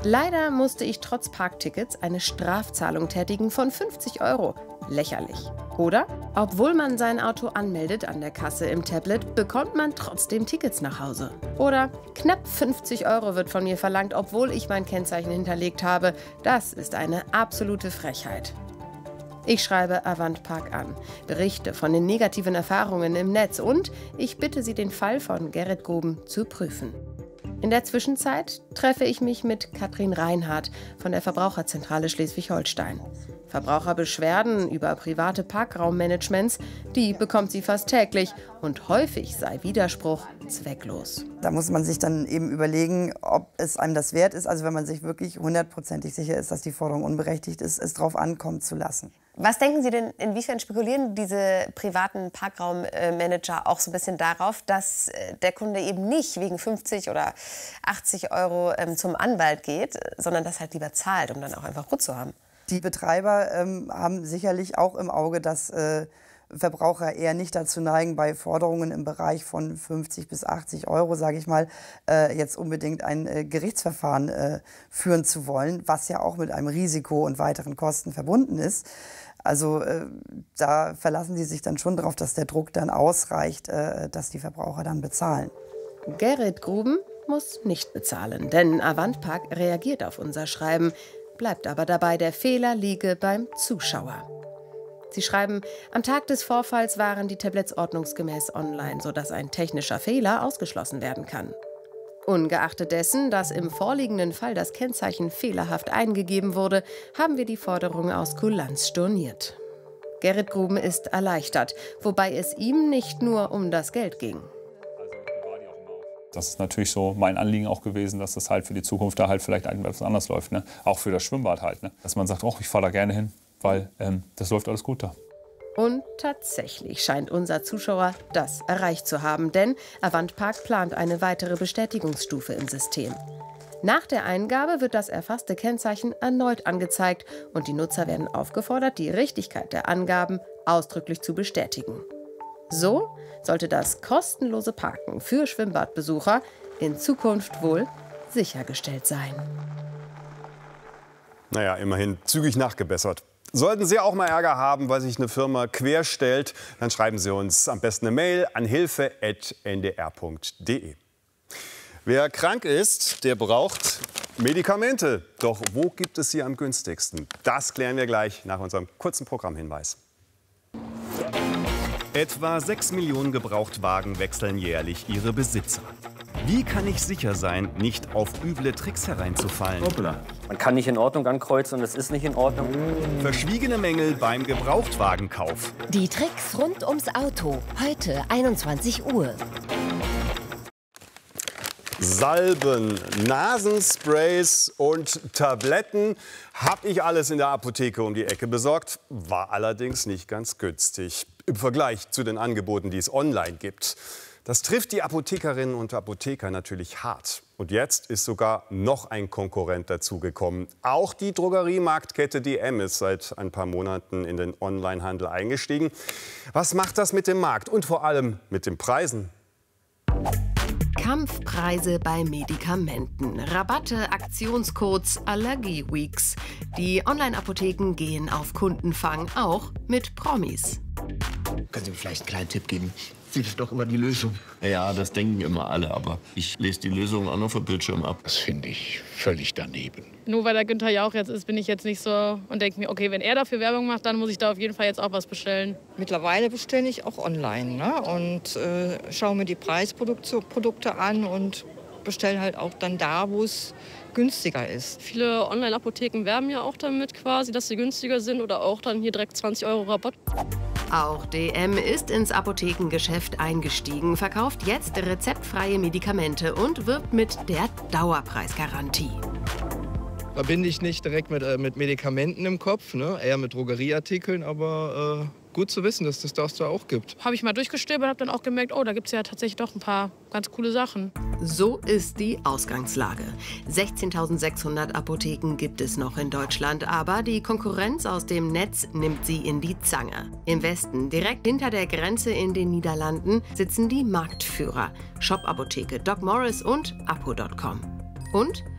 Leider musste ich trotz Parktickets eine Strafzahlung tätigen von 50 €. Lächerlich. Oder? Obwohl man sein Auto anmeldet an der Kasse im Tablet, bekommt man trotzdem Tickets nach Hause. Oder knapp 50 € wird von mir verlangt, obwohl ich mein Kennzeichen hinterlegt habe. Das ist eine absolute Frechheit. Ich schreibe Avantpark an, berichte von den negativen Erfahrungen im Netz und ich bitte Sie, den Fall von Gerrit Gruben zu prüfen. In der Zwischenzeit treffe ich mich mit Katrin Reinhardt von der Verbraucherzentrale Schleswig-Holstein. Verbraucherbeschwerden über private Parkraummanagements, die bekommt sie fast täglich und häufig sei Widerspruch zwecklos. Da muss man sich dann eben überlegen, ob es einem das wert ist, also wenn man sich wirklich hundertprozentig sicher ist, dass die Forderung unberechtigt ist, es drauf ankommen zu lassen. Was denken Sie denn, inwiefern spekulieren diese privaten Parkraummanager auch so ein bisschen darauf, dass der Kunde eben nicht wegen 50 oder 80 € zum Anwalt geht, sondern das halt lieber zahlt, um dann auch einfach Ruhe zu haben? Die Betreiber haben sicherlich auch im Auge, dass Verbraucher eher nicht dazu neigen, bei Forderungen im Bereich von 50 bis 80 €, sage ich mal, jetzt unbedingt ein Gerichtsverfahren führen zu wollen, was ja auch mit einem Risiko und weiteren Kosten verbunden ist. Also da verlassen die sich dann schon darauf, dass der Druck dann ausreicht, dass die Verbraucher dann bezahlen. Gerrit Gruben muss nicht bezahlen, denn Avantpark reagiert auf unser Schreiben, bleibt aber dabei, der Fehler liege beim Zuschauer. Sie schreiben, am Tag des Vorfalls waren die Tablets ordnungsgemäß online, sodass ein technischer Fehler ausgeschlossen werden kann. Ungeachtet dessen, dass im vorliegenden Fall das Kennzeichen fehlerhaft eingegeben wurde, haben wir die Forderung aus Kulanz storniert. Gerrit Gruben ist erleichtert, wobei es ihm nicht nur um das Geld ging. Das ist natürlich so mein Anliegen auch gewesen, dass das halt für die Zukunft da halt vielleicht etwas anders läuft. Ne? Auch für das Schwimmbad halt. Ne? Dass man sagt, oh, ich fahre da gerne hin, weil das läuft alles gut da. Und tatsächlich scheint unser Zuschauer das erreicht zu haben, denn Avantpark plant eine weitere Bestätigungsstufe im System. Nach der Eingabe wird das erfasste Kennzeichen erneut angezeigt und die Nutzer werden aufgefordert, die Richtigkeit der Angaben ausdrücklich zu bestätigen. So sollte das kostenlose Parken für Schwimmbadbesucher in Zukunft wohl sichergestellt sein. Naja, immerhin zügig nachgebessert. Sollten Sie auch mal Ärger haben, weil sich eine Firma querstellt, dann schreiben Sie uns am besten eine Mail an hilfe@ndr.de. Wer krank ist, der braucht Medikamente. Doch wo gibt es sie am günstigsten? Das klären wir gleich nach unserem kurzen Programmhinweis. Etwa 6 Millionen Gebrauchtwagen wechseln jährlich ihre Besitzer. Wie kann ich sicher sein, nicht auf üble Tricks hereinzufallen? Hoppla. Man kann nicht in Ordnung ankreuzen und es ist nicht in Ordnung. Verschwiegene Mängel beim Gebrauchtwagenkauf. Die Tricks rund ums Auto. Heute 21 Uhr. Salben, Nasensprays und Tabletten habe ich alles in der Apotheke um die Ecke besorgt. War allerdings nicht ganz günstig im Vergleich zu den Angeboten, die es online gibt. Das trifft die Apothekerinnen und Apotheker natürlich hart. Und jetzt ist sogar noch ein Konkurrent dazugekommen. Auch die Drogeriemarktkette DM ist seit ein paar Monaten in den Onlinehandel eingestiegen. Was macht das mit dem Markt und vor allem mit den Preisen? Kampfpreise bei Medikamenten, Rabatte, Aktionscodes, Allergie-Weeks. Die Online-Apotheken gehen auf Kundenfang, auch mit Promis. Können Sie mir vielleicht einen kleinen Tipp geben? Sie ist doch immer die Lösung. Ja, das denken immer alle, aber ich lese die Lösung auch noch vom Bildschirm ab. Das finde ich völlig daneben. Nur weil der Günther Jauch jetzt ist, bin ich jetzt nicht so und denke mir, okay, wenn er dafür Werbung macht, dann muss ich da auf jeden Fall jetzt auch was bestellen. Mittlerweile bestelle ich auch online, ne? Und schaue mir die Preisprodukte an und bestelle halt auch dann da, wo es günstiger ist. Viele Online-Apotheken werben ja auch damit quasi, dass sie günstiger sind oder auch dann hier direkt 20 € Rabatt. Auch DM ist ins Apothekengeschäft eingestiegen, verkauft jetzt rezeptfreie Medikamente und wirbt mit der Dauerpreisgarantie. Verbinde ich nicht direkt mit Medikamenten im Kopf, ne? Eher mit Drogerieartikeln, aber gut zu wissen, dass das da auch gibt. Habe ich mal durchgestöbert und habe dann auch gemerkt, oh, da gibt es ja tatsächlich doch ein paar ganz coole Sachen. So ist die Ausgangslage. 16.600 Apotheken gibt es noch in Deutschland, aber die Konkurrenz aus dem Netz nimmt sie in die Zange. Im Westen, direkt hinter der Grenze in den Niederlanden, sitzen die Marktführer. Shop-Apotheke, Doc Morris und Apo.com. Und